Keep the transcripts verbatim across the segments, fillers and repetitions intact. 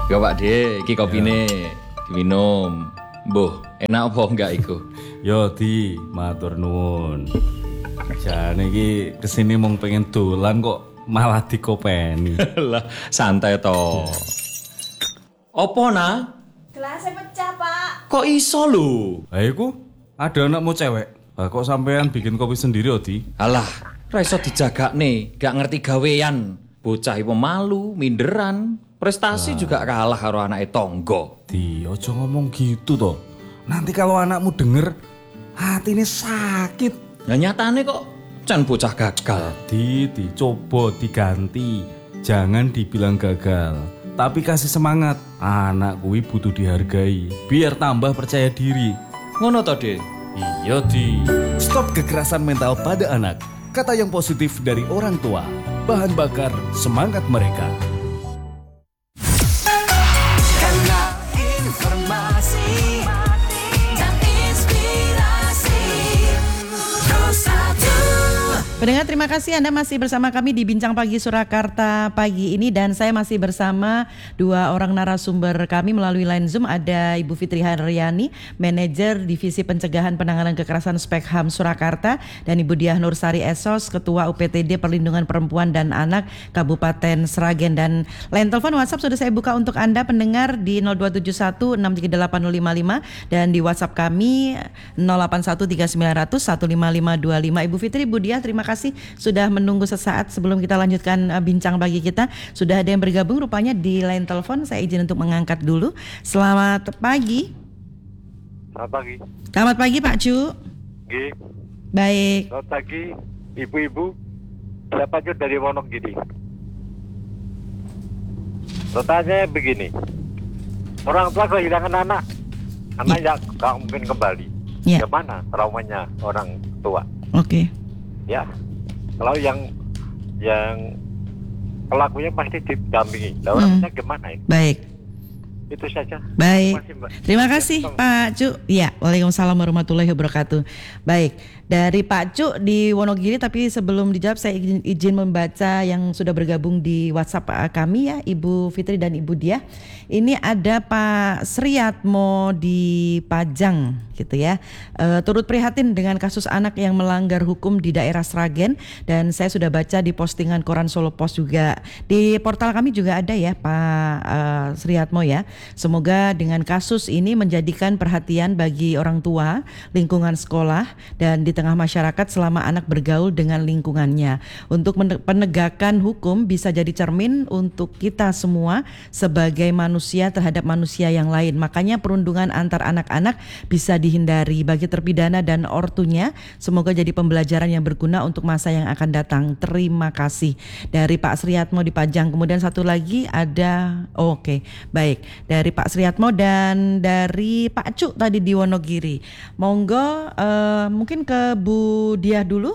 Yo Pak De, iki kopine diminum. Mbuh, enak apa enggak iku? Yo Di, matur nuwun. Jane iki kesini mung pengen dolan kok malah dikopeni. Lah, santai to. Opo na? Gelasnya pecah, Pak. Kok iso lho? Lah iku ada anakmu cewek. Lah kok sampean bikin kopi sendiri, Odi? Alah, ra iso dijagakne, gak ngerti gawean. Bocah iku malu, minderan, prestasi juga kalah karo anake tonggo. Di, ojo ngomong gitu toh. Nanti kalau anakmu denger, hati ini sakit. Nah nyatane kok can bocah gagal. Di, dicoba diganti. Jangan dibilang gagal, tapi kasih semangat. Anak kuwi butuh dihargai, biar tambah percaya diri. Ngono to, De? Iya, Di. Stop kekerasan mental pada anak. Kata yang positif dari orang tua. Bahan bakar semangat mereka. Karena informasi dan inspirasi Terus satu. Pendengar, terima kasih Anda masih bersama kami di Bincang Pagi Surakarta pagi ini, dan saya masih bersama dua orang narasumber kami melalui line Zoom. Ada Ibu Fitri Haryani, Manajer Divisi Pencegahan Penanganan Kekerasan Spekham Surakarta, dan Ibu Diah Nursari Esos, Ketua U P T D Perlindungan Perempuan dan Anak Kabupaten Sragen. Dan line telepon WhatsApp sudah saya buka untuk Anda pendengar di nol dua tujuh satu enam tiga delapan nol lima lima dan di WhatsApp kami nol delapan satu tiga sembilan nol nol satu lima lima dua lima. Ibu Fitri, Ibu Diah, terima kasih sudah menunggu sesaat sebelum kita lanjutkan uh, bincang pagi kita. Sudah ada yang bergabung rupanya di line telepon. Saya izin untuk mengangkat dulu. Selamat pagi. Selamat pagi. Selamat pagi Pak Cu. G. Baik. Selamat pagi, ibu-ibu. Siapa Cu dari Wonogiri? Pertanyaannya begini. Orang tua kehilangan anak, anak yang gak mungkin kembali. Ya. Gimana traumanya orang tua? Oke. Ya. Kalau yang yang pelakunya pasti didampingi. Lah orangnya Hmm. gimana ini? Baik. Itu saja. Baik. Terima kasih, Mbak. Terima kasih Ya, Pak Cu. Ya, Waalaikumsalam warahmatullahi wabarakatuh. Baik, dari Pak Cu di Wonogiri, tapi sebelum dijawab saya izin, izin membaca yang sudah bergabung di WhatsApp uh, kami ya, Ibu Fitri dan Ibu Diah. Ini ada Pak Sriatmo di Pajang gitu ya. Uh, turut prihatin dengan kasus anak yang melanggar hukum di daerah Sragen, dan saya sudah baca di postingan koran Solo Post juga. Di portal kami juga ada ya Pak uh, Sriatmo ya. Semoga dengan kasus ini menjadikan perhatian bagi orang tua, lingkungan sekolah, dan di tengah masyarakat selama anak bergaul dengan lingkungannya. Untuk penegakan hukum bisa jadi cermin untuk kita semua sebagai manusia terhadap manusia yang lain. Makanya perundungan antar anak-anak bisa dihindari. Bagi terpidana dan ortunya, semoga jadi pembelajaran yang berguna untuk masa yang akan datang. Terima kasih. Dari Pak Sriatmo di Pajang. Kemudian satu lagi ada, oh, oke, okay. Baik. Dari Pak Sriatmo dan dari Pak Cu tadi di Wonogiri. Monggo uh, mungkin ke Bu Diah dulu.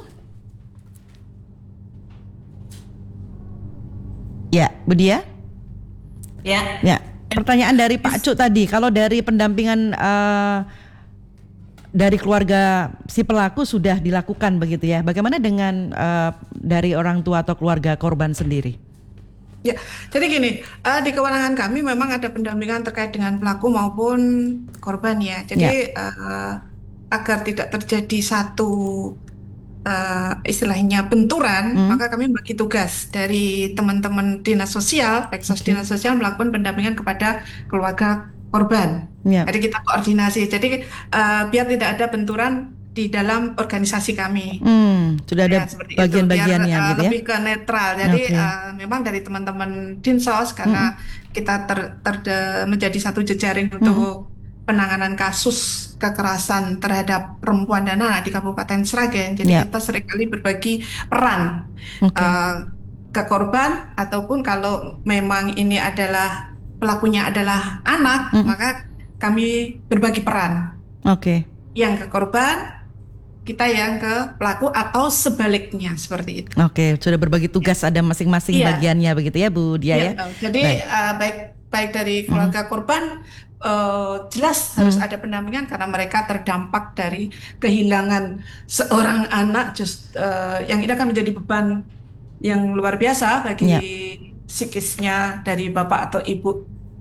Ya, Bu Diah. Ya. Ya. Pertanyaan dari Pak Cu tadi, kalau dari pendampingan uh, dari keluarga si pelaku sudah dilakukan begitu ya. Bagaimana dengan uh, dari orang tua atau keluarga korban sendiri? Ya, jadi gini, uh, di kewenangan kami memang ada pendampingan terkait dengan pelaku maupun korban ya. Jadi ya. uh, agar tidak terjadi satu uh, istilahnya benturan, hmm. maka kami bagi tugas dari teman-teman dinas sosial, baik sos Okay. dinas sosial melakukan pendampingan kepada keluarga korban. Ya. Jadi kita koordinasi. Jadi uh, biar tidak ada benturan di dalam organisasi kami. Hmm, sudah ada ya, bagian-bagiannya biar, uh, gitu ya. lebih ke netral. Jadi Okay. uh, memang dari teman-teman Dinsos karena mm-hmm. kita ter, ter, menjadi satu jejaring untuk mm-hmm. penanganan kasus kekerasan terhadap perempuan dan anak di Kabupaten Sragen. Jadi yeah. kita seringkali berbagi peran okay. uh, ke korban, ataupun kalau memang ini adalah pelakunya adalah anak, mm-hmm. maka kami berbagi peran. Oke. Okay. Yang ke korban, kita yang ke pelaku, atau sebaliknya seperti itu. Oke, sudah berbagi tugas, ya. Ada masing-masing ya. Bagiannya begitu ya Bu Dia ya. ya? Jadi baik. Uh, baik baik dari keluarga hmm. korban uh, jelas hmm. harus ada pendampingan karena mereka terdampak dari kehilangan seorang anak, just uh, yang ini akan menjadi beban yang luar biasa bagi ya. Psikisnya dari bapak atau ibu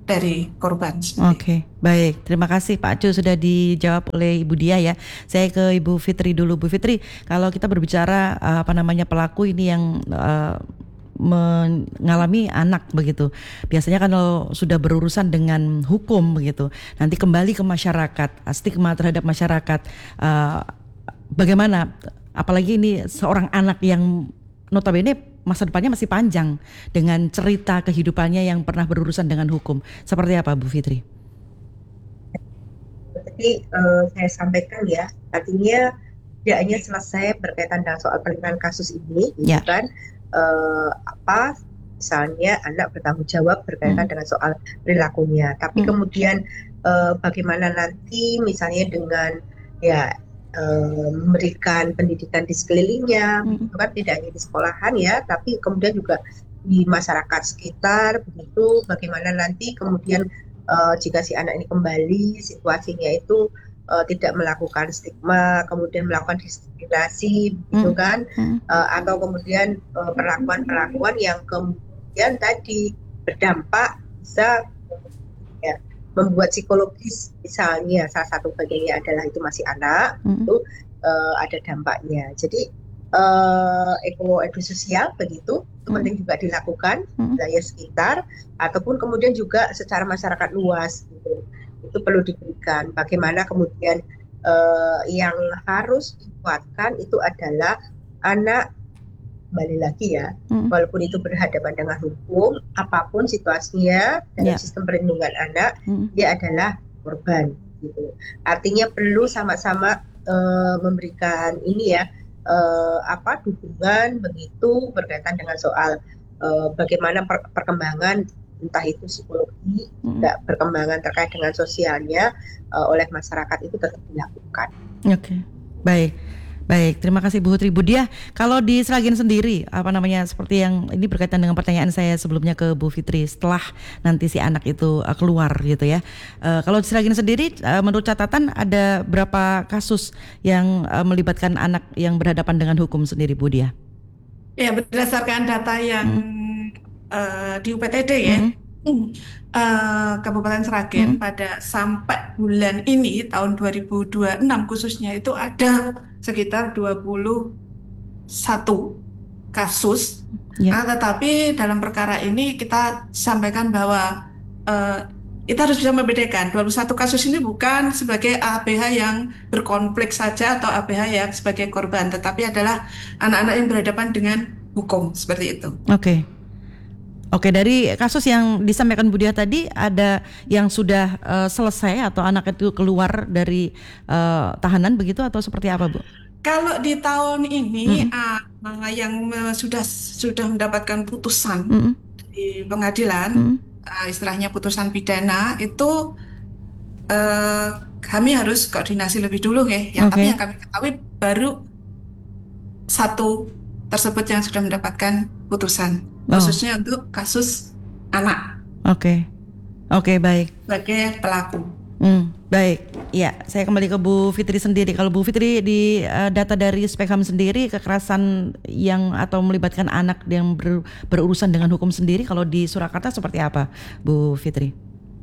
dari korban. Oke, baik. Terima kasih Pak Cu sudah dijawab oleh Ibu Dia ya. Saya ke Ibu Fitri dulu. Bu Fitri, kalau kita berbicara uh, apa namanya pelaku ini yang uh, mengalami anak begitu. Biasanya kalau sudah berurusan dengan hukum begitu, nanti kembali ke masyarakat, stigma terhadap masyarakat. Uh, bagaimana? Apalagi ini seorang anak yang notabene masa depannya masih panjang dengan cerita kehidupannya yang pernah berurusan dengan hukum. Seperti apa Bu Fitri? Jadi uh, saya sampaikan ya, artinya tidak hanya selesai berkaitan dengan soal penanganan kasus ini, gitu Ya. kan? Uh, apa misalnya anak bertanggung jawab berkaitan Hmm. dengan soal perilakunya, tapi Hmm. kemudian uh, bagaimana nanti misalnya dengan ya uh, memberikan pendidikan di sekelilingnya, Hmm. begitu kan, tidak hanya di sekolahan ya, tapi kemudian juga di masyarakat sekitar, begitu. Bagaimana nanti kemudian uh, jika si anak ini kembali situasinya itu uh, tidak melakukan stigma, kemudian melakukan diskriminasi, begitu Hmm. kan, Hmm. uh, atau kemudian uh, perlakuan-perlakuan yang kemudian tadi berdampak bisa ya, membuat psikologis, misalnya salah satu bagiannya adalah itu masih anak, Hmm. itu uh, ada dampaknya. Jadi uh, eko edu sosial begitu itu Hmm. penting juga dilakukan Hmm. wilayah sekitar ataupun kemudian juga secara masyarakat luas gitu. Itu perlu diberikan. Bagaimana kemudian uh, yang harus dikuatkan itu adalah anak, kembali lagi ya, Hmm. walaupun itu berhadapan dengan hukum, apapun situasinya dalam Ya. sistem perlindungan anak, Hmm. dia adalah korban gitu. Artinya perlu sama-sama eh, memberikan ini ya eh, apa dukungan begitu berkaitan dengan soal eh, bagaimana per- perkembangan entah itu psikologi, Hmm. juga perkembangan terkait dengan sosialnya eh, oleh masyarakat itu tetap dilakukan. Oke, baik, baik. Terima kasih Bu Fitri. Bu Dia, kalau di Sragen sendiri, apa namanya seperti yang ini berkaitan dengan pertanyaan saya sebelumnya ke Bu Fitri, setelah nanti si anak itu uh, keluar gitu ya. Uh, kalau di Sragen sendiri, uh, menurut catatan ada berapa kasus yang uh, melibatkan anak yang berhadapan dengan hukum sendiri, Bu Dia? Ya, berdasarkan data yang eh, di U P T D ya, Mhm. eh, Kabupaten Sragen Hmm. pada sampai bulan ini tahun dua ribu dua puluh enam khususnya itu ada sekitar dua puluh satu kasus. Ya. Nah, tetapi dalam perkara ini kita sampaikan bahwa eh, kita harus bisa membedakan dua puluh satu kasus ini bukan sebagai A B H yang berkonflik saja atau A B H yang sebagai korban, tetapi adalah anak-anak yang berhadapan dengan hukum seperti itu. Oke. Oke, dari kasus yang disampaikan Bu Dia tadi, ada yang sudah uh, selesai atau anak itu keluar dari uh, tahanan begitu atau seperti apa, Bu? Kalau di tahun ini Mm. ah, ah, yang eh, sudah sudah mendapatkan putusan Mm-mm. di pengadilan, Mm. ah, istilahnya putusan pidana itu eh, kami harus koordinasi lebih dulu ya. Yang Oke. tapi yang kami ketahui baru satu tersebut yang sudah mendapatkan putusan, Oh. khususnya untuk kasus anak Oke, oke, baik. sebagai pelaku. Hmm, baik. Ya, saya kembali ke Bu Fitri sendiri. Kalau Bu Fitri di uh, data dari Spekham sendiri, kekerasan yang atau melibatkan anak yang ber- berurusan dengan hukum sendiri, kalau di Surakarta seperti apa, Bu Fitri?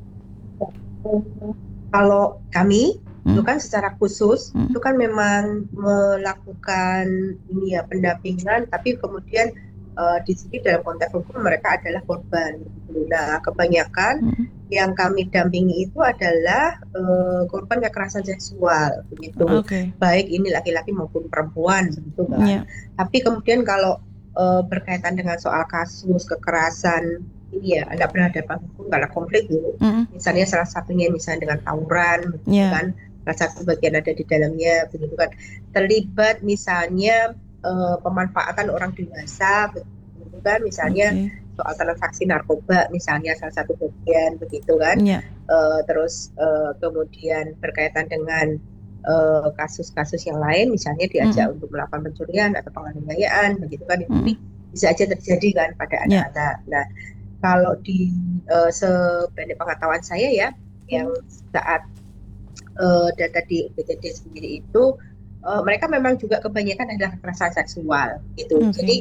Kalau kami Hmm. itu kan secara khusus Hmm. itu kan memang melakukan ini ya pendampingan, tapi kemudian eh, di sini dalam konteks hukum mereka adalah korban. Gitu. Nah, kebanyakan Hmm. yang kami dampingi itu adalah eh, korban kekerasan seksual, begitu. Oke. Baik ini laki-laki maupun perempuan, begitu kan. Ya. Tapi kemudian kalau eh, berkaitan dengan soal kasus kekerasan ini ya anak berhadapan hukum karena konflik dulu. Mm-mm. Misalnya salah satunya misalnya dengan tawuran, begitu Ya. kan, salah satu bagian ada di dalamnya, begitu kan, terlibat misalnya eh, pemanfaatan orang dewasa, begitu kan, misalnya Oke. soal transaksi narkoba, misalnya salah satu bagian, begitu kan, Ya. Eh, terus eh, kemudian berkaitan dengan eh, kasus-kasus yang lain, misalnya diajak untuk melakukan pencurian atau penganiayaan, begitu kan, Mm. ini bisa aja terjadi kan pada Ya. anak-anak. Nah, kalau di uh, sependek pengetahuan saya ya, yang saat uh, data di U P T D sendiri itu uh, mereka memang juga kebanyakan adalah kekerasan seksual gitu. Oke. Jadi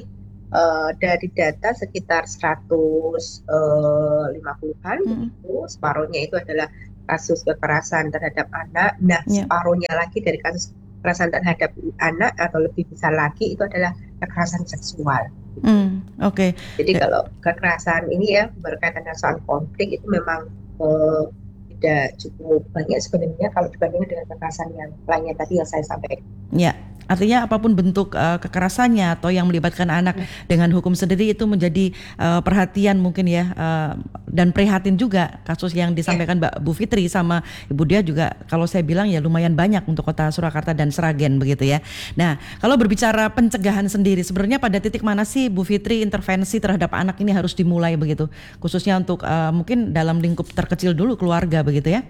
eh, dari data sekitar seratus lima puluhan Mm. begitu, separuhnya itu adalah kasus kekerasan terhadap anak. Nah, Ya. separuhnya lagi dari kasus kekerasan terhadap anak atau lebih besar lagi itu adalah kekerasan seksual. Hmm, oke. Jadi Ya. kalau kekerasan ini ya berkaitan dengan soal konflik itu memang eh, tidak cukup banyak sebenarnya kalau dibandingkan dengan kekerasan yang lainnya tadi yang saya sampaikan. Ya, artinya apapun bentuk uh, kekerasannya atau yang melibatkan anak dengan hukum sendiri itu menjadi uh, perhatian mungkin ya, uh, dan prihatin juga kasus yang disampaikan Mbak Bu Fitri sama Ibu Dia juga kalau saya bilang ya lumayan banyak untuk Kota Surakarta dan Sragen begitu ya. Nah, kalau berbicara pencegahan sendiri sebenarnya pada titik mana sih Bu Fitri intervensi terhadap anak ini harus dimulai begitu, khususnya untuk uh, mungkin dalam lingkup terkecil dulu keluarga begitu ya?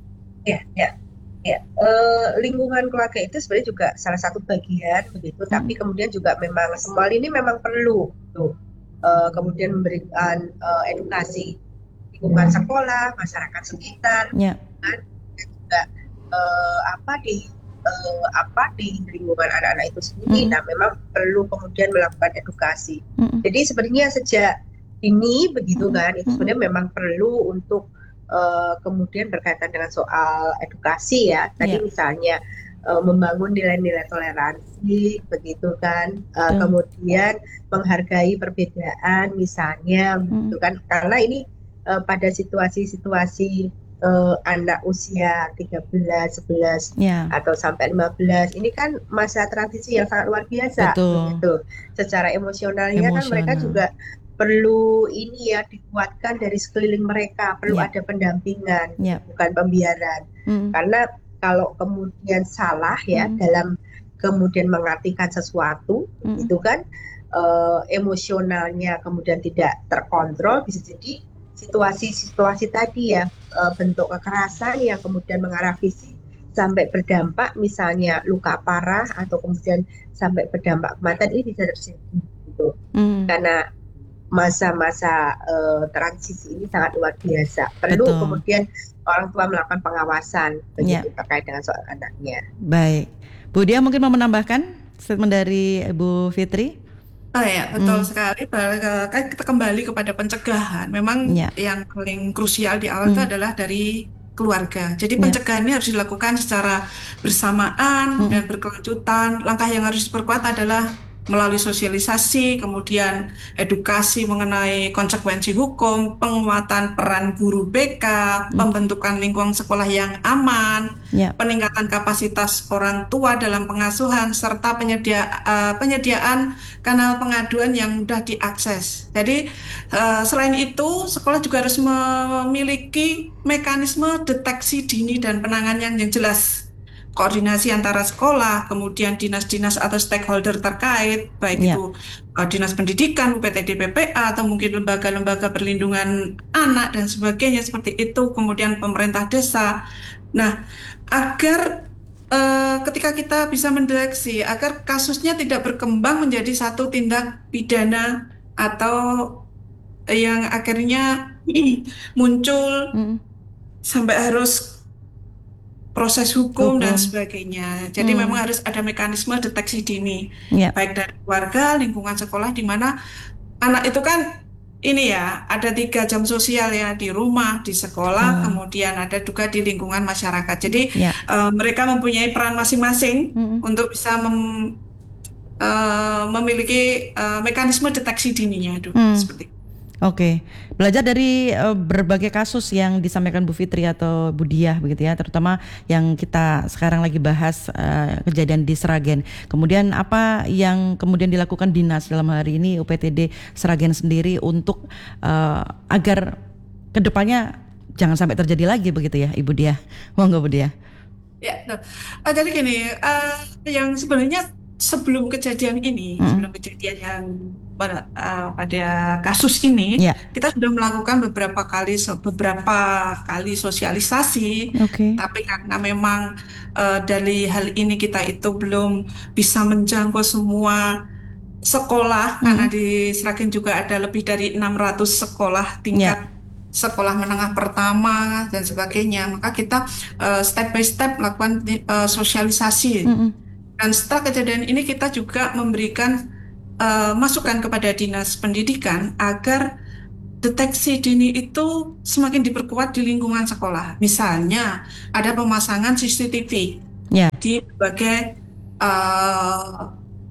Ya, ya. Ya, eh, lingkungan keluarga itu sebenarnya juga salah satu bagian begitu, Hmm. tapi kemudian juga memang semua ini memang perlu tuh eh, kemudian memberikan eh, edukasi lingkungan sekolah, masyarakat sekitar, Ya. kan, dan juga eh, apa di eh, apa di lingkungan anak-anak itu sendiri. Hmm. Nah, memang perlu kemudian melakukan edukasi. Mm-mm. Jadi sebenarnya sejak ini begitu Mm-mm. kan, itu Mm-mm. sebenarnya memang perlu untuk eh, kemudian berkaitan dengan soal edukasi ya. Tadi Ya. misalnya eh, membangun nilai-nilai toleransi begitu kan. Eh, Betul. kemudian menghargai perbedaan misalnya begitu kan. Karena ini eh, pada situasi-situasi eh, anak usia tiga belas, sebelas Ya. atau sampai lima belas ini kan masa transisi yang sangat luar biasa Betul. begitu. Secara emosionalnya kan mereka Emosional. juga perlu ini ya dikuatkan dari sekeliling mereka, perlu Ya. ada pendampingan, Ya. bukan pembiaran. Mm. Karena kalau kemudian salah ya Mm. dalam kemudian mengartikan sesuatu, Mm. itu kan eh, emosionalnya kemudian tidak terkontrol, bisa jadi situasi-situasi tadi ya eh, bentuk kekerasan yang kemudian mengarah fisik sampai berdampak misalnya luka parah atau kemudian sampai berdampak kematian ini bisa terjadi gitu. Mm. Karena masa-masa eh, transisi ini sangat luar biasa. Perlu Betul. kemudian orang tua melakukan pengawasan Ya. begitu terkait dengan soal anaknya. Baik, Bu Dia mungkin mau menambahkan statement dari Ibu Fitri? Oh ya, betul Hmm. sekali. Bah- Kan kita kembali kepada pencegahan. Memang Ya. yang paling krusial di awal itu Hmm. adalah dari keluarga. Jadi Ya. pencegahan ini harus dilakukan secara bersamaan Hmm. dan berkelanjutan. Langkah yang harus diperkuat adalah melalui sosialisasi, kemudian edukasi mengenai konsekuensi hukum, penguatan peran guru B K, Hmm. pembentukan lingkungan sekolah yang aman, Ya. peningkatan kapasitas orang tua dalam pengasuhan, serta penyedia, eh, penyediaan kanal pengaduan yang mudah diakses. Jadi eh, selain itu, sekolah juga harus memiliki mekanisme deteksi dini dan penanganan yang jelas. Koordinasi antara sekolah, kemudian dinas-dinas atau stakeholder terkait, baik Ya. itu eh, dinas pendidikan, U P T D P P A, atau mungkin lembaga-lembaga perlindungan anak dan sebagainya seperti itu, kemudian pemerintah desa. Nah, agar eh, ketika kita bisa mendeteksi, agar kasusnya tidak berkembang menjadi satu tindak pidana atau yang akhirnya muncul Mm. sampai harus proses hukum dan Hukum. sebagainya. Jadi Hmm. memang harus ada mekanisme deteksi dini, Ya. baik dari keluarga, lingkungan sekolah, di mana anak itu kan ini ya, ada tiga jam sosial ya, di rumah, di sekolah, Ah. kemudian ada juga di lingkungan masyarakat. Jadi Ya. eh, mereka mempunyai peran masing-masing Mm. untuk bisa mem- eh, memiliki eh, mekanisme deteksi dininya, Duh, Hmm. seperti itu. Oke, belajar dari eh, berbagai kasus yang disampaikan Bu Fitri atau Bu Diah begitu ya, terutama yang kita sekarang lagi bahas eh, kejadian di Sragen. Kemudian apa yang kemudian dilakukan dinas dalam hari ini U P T D Sragen sendiri untuk eh, agar kedepannya jangan sampai terjadi lagi begitu ya, Ibu Diah. Monggo Bu Diah. Ya, nah, eh, jadi gini, eh, yang sebenarnya sebelum kejadian ini, Mm. sebelum kejadian yang pada, eh, pada kasus ini, Ya. kita sudah melakukan beberapa kali so- beberapa kali sosialisasi, Oke. tapi karena memang eh, dari hal ini kita itu belum bisa menjangkau semua sekolah, karena Mm. di Sragen juga ada lebih dari enam ratus sekolah tingkat sekolah menengah pertama dan sebagainya, maka kita eh, step by step melakukan eh, sosialisasi. Mm-mm. Dan setelah kejadian ini kita juga memberikan eh, masukan kepada Dinas Pendidikan agar deteksi dini itu semakin diperkuat di lingkungan sekolah. Misalnya ada pemasangan C C T V Ya. di berbagai eh,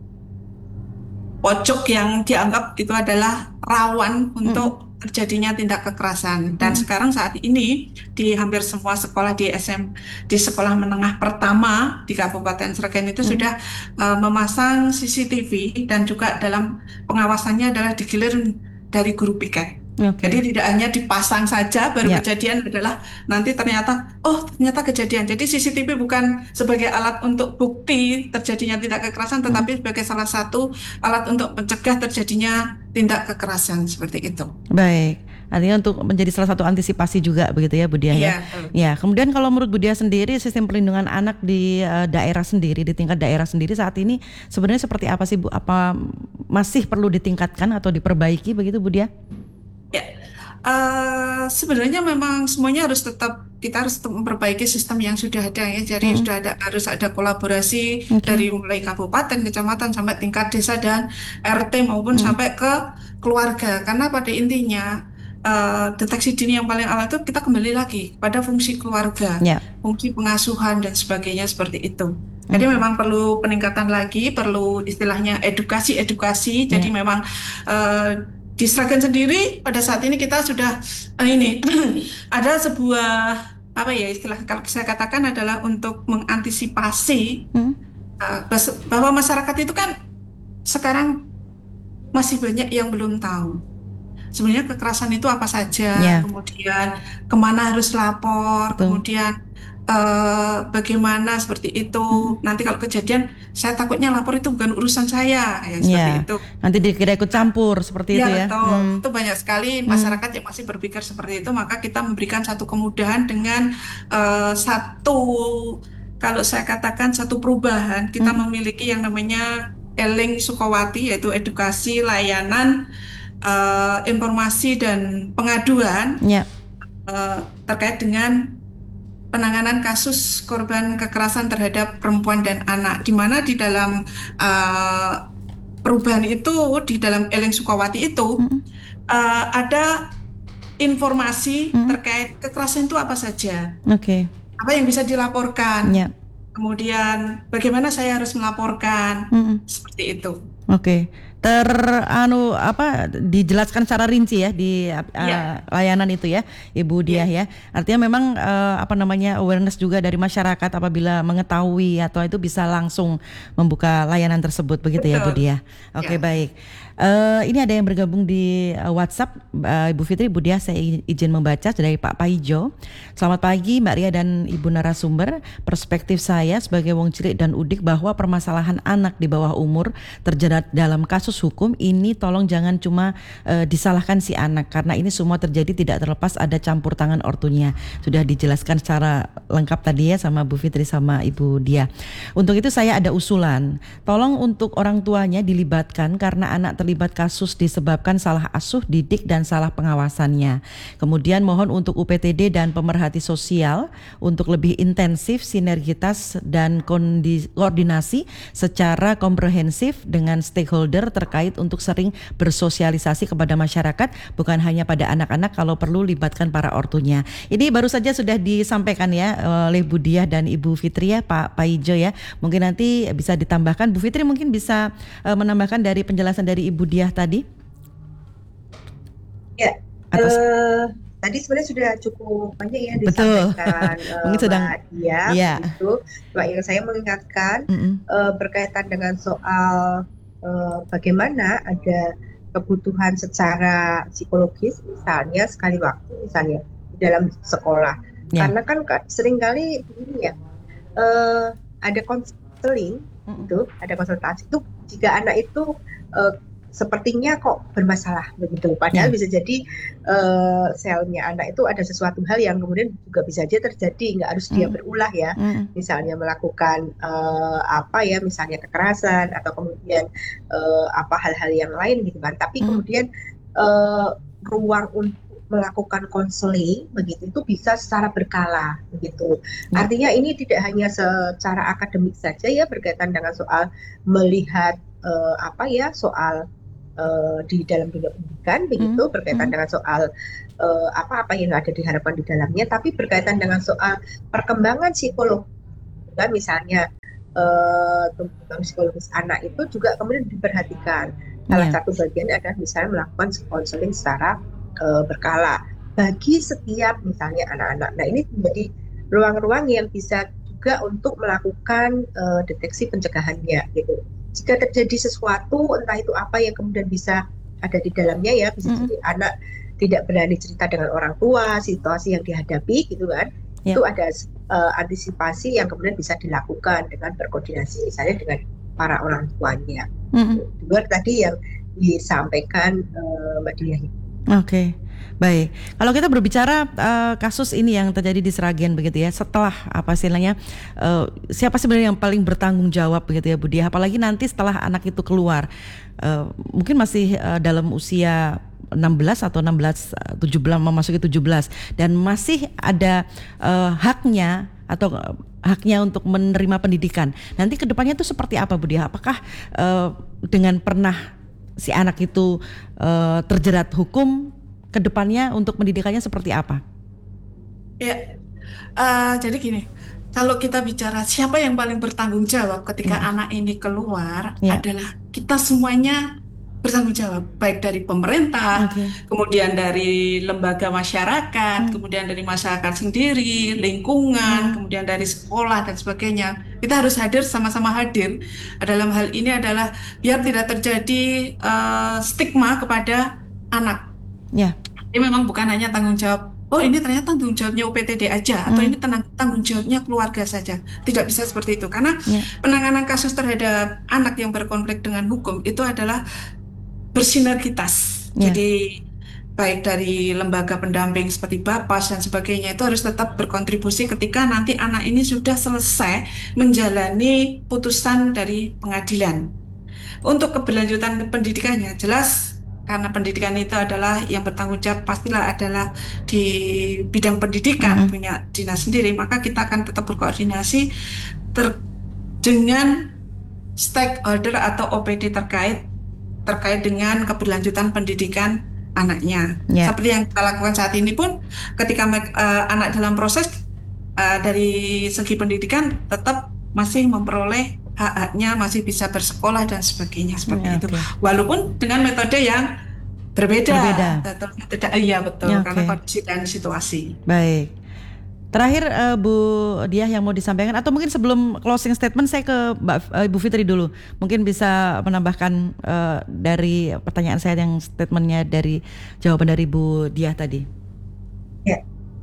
pojok yang dianggap itu adalah rawan untuk terjadinya tindak kekerasan. Dan sekarang saat ini di hampir semua sekolah di S M di sekolah menengah pertama di Kabupaten Sragen itu sudah uh, memasang C C T V, dan juga dalam pengawasannya adalah digilir dari guru piket. Oke. Jadi tidak hanya dipasang saja, baru Ya. kejadian adalah nanti ternyata, oh ternyata kejadian. Jadi C C T V bukan sebagai alat untuk bukti terjadinya tindak kekerasan, tetapi sebagai salah satu alat untuk mencegah terjadinya tindak kekerasan seperti itu. Baik, artinya untuk menjadi salah satu antisipasi juga begitu ya Bu Diah ya. Iya, betul. Ya, kemudian kalau menurut Bu Diah sendiri sistem perlindungan anak di eh, daerah sendiri, di tingkat daerah sendiri saat ini sebenarnya seperti apa sih Bu? Apa masih perlu ditingkatkan atau diperbaiki begitu Bu Diah? Ya, eh, sebenarnya memang semuanya harus tetap kita harus tetap memperbaiki sistem yang sudah ada ya. Jadi sudah ada harus ada kolaborasi Oke. dari mulai kabupaten, kecamatan sampai tingkat desa dan R T maupun sampai ke keluarga. Karena pada intinya eh, deteksi dini yang paling awal itu kita kembali lagi pada fungsi keluarga, Ya. fungsi pengasuhan dan sebagainya seperti itu. Jadi memang perlu peningkatan lagi, perlu istilahnya edukasi-edukasi. Jadi memang eh, di Sragen sendiri pada saat ini kita sudah eh, ini ada sebuah apa ya istilah kalau saya katakan adalah untuk mengantisipasi Hmm. eh, bas- bahwa masyarakat itu kan sekarang masih banyak yang belum tahu sebenarnya kekerasan itu apa saja, Ya. kemudian kemana harus lapor, Betul. kemudian eh, bagaimana seperti itu. Nanti kalau kejadian saya takutnya lapor itu bukan urusan saya, ya seperti Ya. itu. Nanti dikira ikut campur seperti itu Ya ya. betul, Hmm. itu banyak sekali masyarakat yang masih berpikir seperti itu, maka kita memberikan satu kemudahan dengan eh, satu, kalau saya katakan satu perubahan, kita memiliki yang namanya Eling Sukawati, yaitu edukasi, layanan, eh, informasi dan pengaduan Ya. eh, terkait dengan penanganan kasus korban kekerasan terhadap perempuan dan anak, di mana di dalam eh, perubahan itu, di dalam Eling Sukawati itu eh, ada informasi terkait kekerasan itu apa saja, Oke. apa yang bisa dilaporkan, Ya. kemudian bagaimana saya harus melaporkan, Mm-mm. seperti itu. Oke, ter anu apa dijelaskan secara rinci ya di uh, Iya. layanan itu ya, Ibu Diah ya. Artinya memang uh, apa namanya awareness juga dari masyarakat apabila mengetahui atau itu bisa langsung membuka layanan tersebut begitu ya Bu Betul. Diah. Oke Ya. baik. Uh, ini ada yang bergabung di uh, WhatsApp uh, Ibu Fitri, Bu Diah, saya i- izin membaca dari Pak Paijo. Selamat pagi Mbak Ria dan Ibu narasumber. Perspektif saya sebagai wong cilik dan udik bahwa permasalahan anak di bawah umur terjerat dalam kasus hukum ini tolong jangan cuma uh, disalahkan si anak, karena ini semua terjadi tidak terlepas ada campur tangan ortunya. Sudah dijelaskan secara lengkap tadi ya sama Bu Fitri sama Ibu Diah. Untuk itu saya ada usulan. Tolong untuk orang tuanya dilibatkan karena anak terlibat kasus disebabkan salah asuh, didik dan salah pengawasannya. Kemudian mohon untuk U P T D dan pemerhati sosial untuk lebih intensif sinergitas dan kondi- koordinasi secara komprehensif dengan stakeholder terkait untuk sering bersosialisasi kepada masyarakat, bukan hanya pada anak-anak, kalau perlu libatkan para ortunya. Ini baru saja sudah disampaikan ya oleh Bu Diah dan Ibu Fitri ya, Pak Paijo ya. Mungkin nanti bisa ditambahkan, Bu Fitri mungkin bisa uh, menambahkan dari penjelasan dari Ibu Diah tadi. Ya, Atas- eh, tadi sebenarnya sudah cukup banyak ya Betul. disampaikan eh, Mungkin sedang- Mbak Diah, Iya. itu. Cuma yang saya mengingatkan Mm-mm. eh, berkaitan dengan soal eh, bagaimana ada kebutuhan secara psikologis, misalnya sekali waktu, misalnya di dalam sekolah. Ya. Karena kan ka- seringkali begini ya, eh, ada konseling, Mm-mm. itu ada konsultasi itu jika anak itu eh, sepertinya kok bermasalah begitu, padahal Ya. bisa jadi eh, selnya anak itu ada sesuatu hal yang kemudian juga bisa aja terjadi, nggak harus dia Mm. berulah ya, Mm-mm. misalnya melakukan eh, apa ya, misalnya kekerasan atau kemudian eh, apa hal-hal yang lain gitu kan, tapi Mm. kemudian eh, ruang untuk melakukan konseling begitu itu bisa secara berkala begitu. Ya. Artinya ini tidak hanya secara akademik saja ya berkaitan dengan soal melihat eh, apa ya soal eh, di dalam dunia pendidikan begitu Hmm, berkaitan hmm. dengan soal eh, apa-apa yang ada diharapkan di dalamnya, tapi berkaitan dengan soal perkembangan psikologi juga misalnya eh, tentang psikologis anak itu juga kemudian diperhatikan. Salah Ya. satu bagian adalah misalnya melakukan konseling secara eh, berkala bagi setiap misalnya anak-anak. Nah ini menjadi ruang-ruang yang bisa juga untuk melakukan eh, deteksi pencegahannya gitu. Jika terjadi sesuatu entah itu apa yang kemudian bisa ada di dalamnya ya, bisa Mm-mm. jadi anak tidak berani cerita dengan orang tua, situasi yang dihadapi gitu kan, Ya. itu ada eh, antisipasi yang kemudian bisa dilakukan dengan berkoordinasi misalnya dengan para orang tuanya. Mm-mm. Di luar tadi yang disampaikan eh, Mbak Diah. Oke, baik. Kalau kita berbicara eh, kasus ini yang terjadi di Sragen begitu ya, setelah apa istilahnya, eh, siapa sebenarnya yang paling bertanggung jawab begitu ya Bu Diah? Apalagi nanti setelah anak itu keluar, eh, mungkin masih eh, dalam usia enam belas atau enam belas, eh, tujuh belas, memasuki tujuh belas, dan masih ada eh, haknya atau eh, haknya untuk menerima pendidikan. Nanti kedepannya itu seperti apa Bu Diah? Apakah eh, dengan pernah si anak itu uh, terjerat hukum, kedepannya untuk pendidikannya seperti apa? Ya, eh, jadi gini, kalau kita bicara siapa yang paling bertanggung jawab ketika Ya. anak ini keluar, Ya. adalah kita semuanya bertanggung jawab, baik dari pemerintah, Oke. kemudian dari lembaga masyarakat, kemudian dari masyarakat sendiri, lingkungan, kemudian dari sekolah dan sebagainya. Kita harus hadir, sama-sama hadir dalam hal ini adalah biar tidak terjadi eh, stigma kepada anak. Ya. Ini memang bukan hanya tanggung jawab, oh ini ternyata tanggung jawabnya U P T D aja, atau Hmm. ini tenang- tanggung jawabnya keluarga saja. Tidak bisa seperti itu, karena Ya. penanganan kasus terhadap anak yang berkonflik dengan hukum itu adalah bersinergitas. Ya. Jadi baik dari lembaga pendamping seperti Bapas dan sebagainya itu harus tetap berkontribusi ketika nanti anak ini sudah selesai menjalani putusan dari pengadilan. Untuk keberlanjutan pendidikannya, jelas karena pendidikan itu adalah yang bertanggung jawab pastilah adalah di bidang pendidikan, Mhm. punya dinas sendiri, maka kita akan tetap berkoordinasi ter- dengan stakeholder atau O P D terkait terkait dengan keberlanjutan pendidikan anaknya. Ya. Seperti yang kita lakukan saat ini pun, ketika me- eh, anak dalam proses eh, dari segi pendidikan tetap masih memperoleh hak-haknya, masih bisa bersekolah dan sebagainya seperti Ya, itu. oke. Walaupun dengan metode yang berbeda. Berbeda. Tetap- Tidak, iya betul, Ya, karena oke. kondisi dan situasi. Baik. Terakhir eh, Bu Diah yang mau disampaikan, atau mungkin sebelum closing statement saya ke Mbak eh, Ibu Fitri dulu. Mungkin bisa menambahkan eh, dari pertanyaan saya yang statementnya dari jawaban dari Bu Diah tadi. Ya,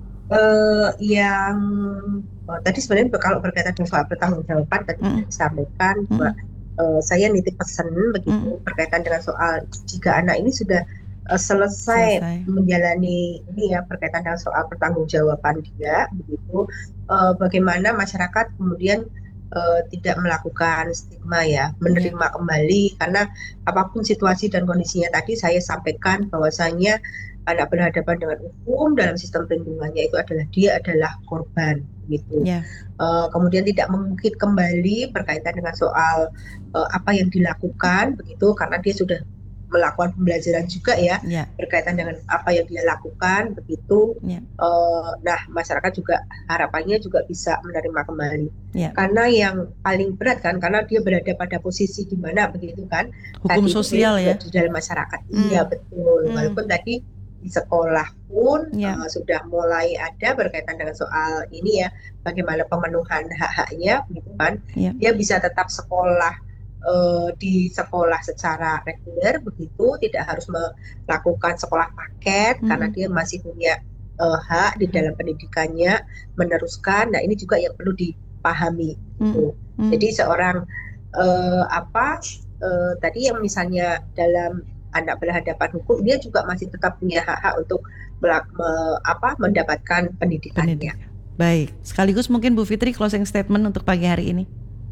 eh, yang oh, tadi sebenarnya kalau berkaitan dengan soal pertanggungjawaban tadi Mm. sudah disampaikan Mm. bahwa eh, saya nitip pesan begitu Mm. berkaitan dengan soal jika anak ini sudah eh, selesai, Selesai. menjalani ini ya berkaitan dengan soal pertanggungjawaban dia begitu, eh, bagaimana masyarakat kemudian eh, tidak melakukan stigma ya, menerima kembali karena apapun situasi dan kondisinya tadi saya sampaikan bahwasanya anak berhadapan dengan hukum dalam sistem perlindungannya itu adalah dia adalah korban gitu. Ya. Eh, kemudian tidak mengungkit kembali berkaitan dengan soal eh, apa yang dilakukan begitu karena dia sudah melakukan pembelajaran juga ya Ya. berkaitan dengan apa yang dia lakukan begitu. Ya. Eh, nah masyarakat juga harapannya juga bisa menerima kembali Ya. karena yang paling berat kan karena dia berada pada posisi di mana begitu kan Hukum tadi itu sosial dia ya. di dalam masyarakat. Hmm. Iya betul, Hmm. walaupun tadi di sekolah pun Ya. eh, sudah mulai ada berkaitan dengan soal ini ya bagaimana pemenuhan hak-haknya gitu kan. Ya. Dia bisa tetap sekolah eh, di sekolah secara reguler begitu, tidak harus melakukan sekolah paket Hmm. karena dia masih punya eh, hak di dalam pendidikannya meneruskan. Nah ini juga yang perlu dipahami gitu. Hmm. Jadi seorang eh, apa eh, tadi yang misalnya dalam anak berhadapan hukum dia juga masih tetap punya hak-hak untuk melak- me- apa mendapatkan pendidikannya. Pendidikan. Baik, sekaligus mungkin Bu Fitri closing statement untuk pagi hari ini.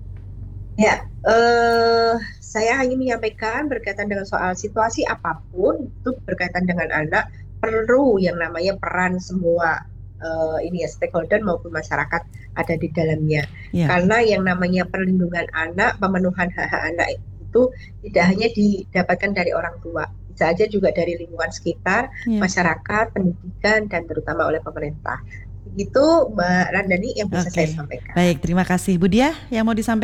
Ya, eh, saya hanya menyampaikan berkaitan dengan soal situasi apapun itu berkaitan dengan anak perlu yang namanya peran semua eh, ini ya stakeholder maupun masyarakat ada di dalamnya. Ya. Karena yang namanya perlindungan anak, pemenuhan hak-hak anak itu tidak hanya didapatkan dari orang tua, bisa aja juga dari lingkungan sekitar, Ya. masyarakat, pendidikan, dan terutama oleh pemerintah. Begitu Mbak Randani yang bisa Oke. saya sampaikan. Baik, terima kasih. Bu Diah yang mau disampaikan?